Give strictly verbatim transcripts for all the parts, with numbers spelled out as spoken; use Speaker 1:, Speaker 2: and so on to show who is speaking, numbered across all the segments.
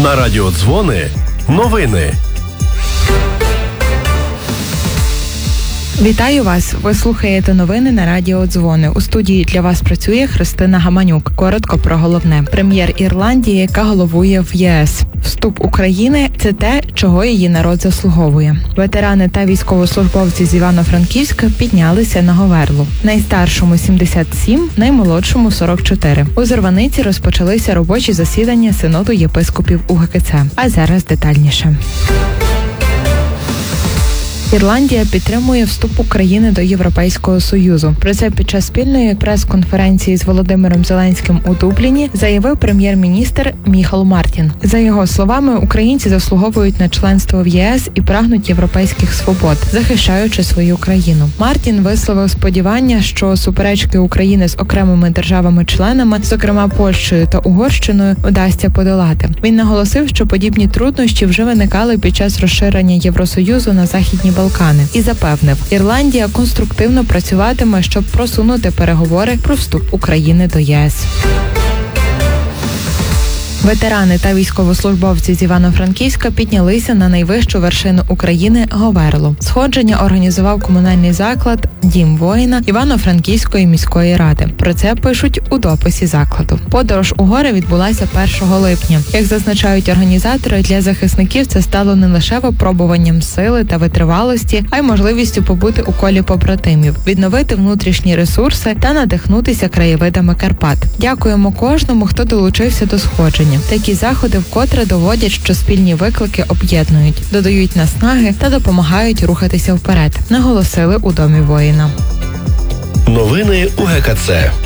Speaker 1: На радіо Дзвони новини.
Speaker 2: Вітаю вас! Ви слухаєте новини на радіо Дзвони. У студії для вас працює Христина Гаманюк. Коротко про головне. Прем'єр Ірландії, яка головує в ЄС. Вступ України – це те, чого її народ заслуговує. Ветерани та військовослужбовці з Івано-Франківська піднялися на Говерлу. Найстаршому – сімдесят сім, наймолодшому – сорок чотири. У Зарваниці розпочалися робочі засідання Синоду єпископів УГКЦ. А зараз детальніше. Ірландія підтримує вступ України до Європейського Союзу. Про це під час спільної прес-конференції з Володимиром Зеленським у Дубліні заявив прем'єр-міністр Міхал Мартін. За його словами, українці заслуговують на членство в ЄС і прагнуть європейських свобод, захищаючи свою країну. Мартін висловив сподівання, що суперечки України з окремими державами-членами, зокрема Польщею та Угорщиною, вдасться подолати. Він наголосив, що подібні труднощі вже виникали під час розширення Євросоюзу на Західні Балкани і запевнив, Ірландія конструктивно працюватиме, щоб просунути переговори про вступ України до ЄС. Ветерани та військовослужбовці з Івано-Франківська піднялися на найвищу вершину України – Говерлу. Сходження організував комунальний заклад «Дім воїна» Івано-Франківської міської ради. Про це пишуть у дописі закладу. Подорож у гори відбулася першого липня. Як зазначають організатори, для захисників це стало не лише випробуванням сили та витривалості, а й можливістю побути у колі побратимів, відновити внутрішні ресурси та надихнутися краєвидами Карпат. Дякуємо кожному, хто долучився до сходження. Такі заходи вкотре доводять, що спільні виклики об'єднують, додають наснаги та допомагають рухатися вперед, наголосили у Домі воїна.
Speaker 1: Новини УГКЦ.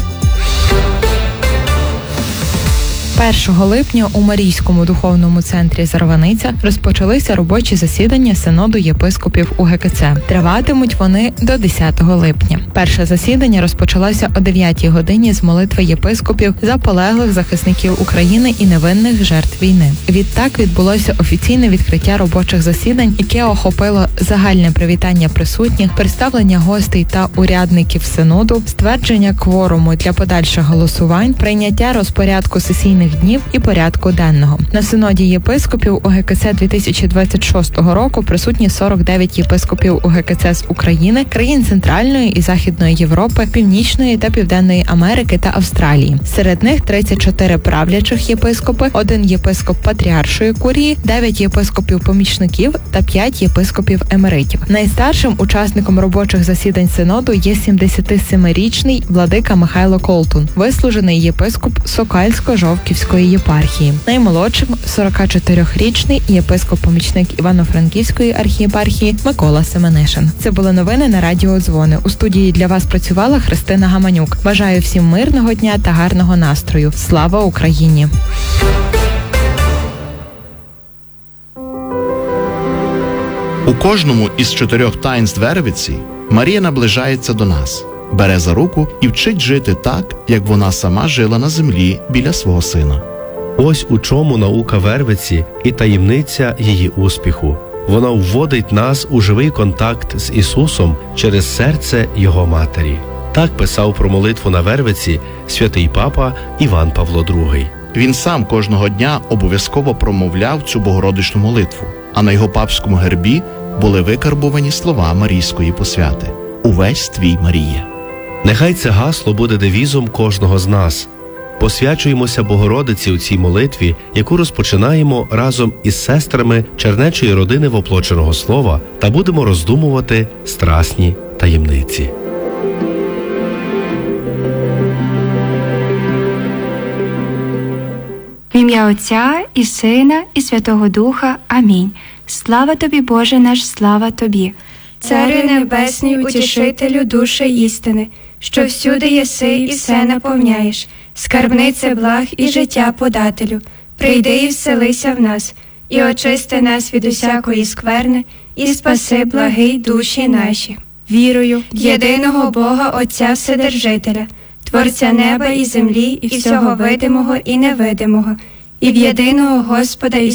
Speaker 2: першого липня у Марійському духовному центрі Зарваниця розпочалися робочі засідання Синоду єпископів УГКЦ. Триватимуть вони до десятого липня. Перше засідання розпочалося о дев'ятій годині з молитви єпископів за полеглих захисників України і невинних жертв війни. Відтак відбулося офіційне відкриття робочих засідань, яке охопило загальне привітання присутніх, представлення гостей та урядників Синоду, ствердження кворуму для подальших голосувань, прийняття розпорядку сесійних днів і порядку денного. На Синоді єпископів УГКЦ дві тисячі двадцять шостого року присутні сорок дев'ять єпископів УГКЦ з України, країн Центральної і Західної Європи, Північної та Південної Америки та Австралії. Серед них тридцять чотири правлячих єпископи, один єпископ Патріаршої курії, дев'ять єпископів-помічників та п'ять єпископів-емеритів. Найстаршим учасником робочих засідань Синоду є сімдесятисемирічний владика Михайло Колтун, вислужений єпископ Сокальсько-Жовківської єпархії. Наймолодшим – сорокачотирирічний єпископ-помічник Івано-Франківської архієпархії Микола Семенишин. Це були новини на радіо Дзвони. У студії для вас працювала Христина Гаманюк. Бажаю всім мирного дня та гарного настрою. Слава Україні!
Speaker 3: У кожному із чотирьох таїнств Вервиці Марія наближається до нас, бере за руку і вчить жити так, як вона сама жила на землі біля свого сина.
Speaker 1: Ось у чому наука Вервиці і таємниця її успіху. Вона вводить нас у живий контакт з Ісусом через серце Його Матері. Так писав про молитву на Вервиці святий папа Іван Павло другий.
Speaker 3: Він сам кожного дня обов'язково промовляв цю богородичну молитву, а на його папському гербі були викарбовані слова Марійської посвяти. «Увесь твій, Марія».
Speaker 1: Нехай це гасло буде девізом кожного з нас. Посвячуємося Богородиці у цій молитві, яку розпочинаємо разом із сестрами чернечої родини воплоченого слова, та будемо роздумувати страсні таємниці.
Speaker 4: В ім'я Отця і Сина і Святого Духа. Амінь. Слава тобі, Боже наш, слава тобі.
Speaker 5: Цари небесний, утішителю душі істини, що всюди єси і все наповняєш, скарбнице благ і життя подателю, прийди і вселися в нас, і очисти нас від усякої скверни, і спаси, благий, душі наші. Вірую в єдиного Бога Отця Вседержителя, Творця неба і землі, і всього видимого і невидимого, і в єдиного Господа Ісуса